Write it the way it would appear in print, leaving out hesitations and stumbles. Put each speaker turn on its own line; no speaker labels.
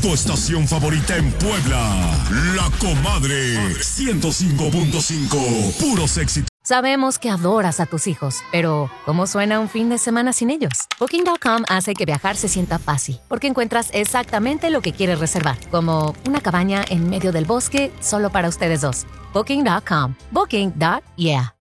Tu estación favorita en Puebla. La Comadre. 105.5. Puros éxitos.
Sabemos que adoras a tus hijos, pero ¿cómo suena un fin de semana sin ellos? Booking.com hace que viajar se sienta fácil, porque encuentras exactamente lo que quieres reservar, como una cabaña en medio del bosque solo para ustedes dos. Booking.com. Booking.yeah.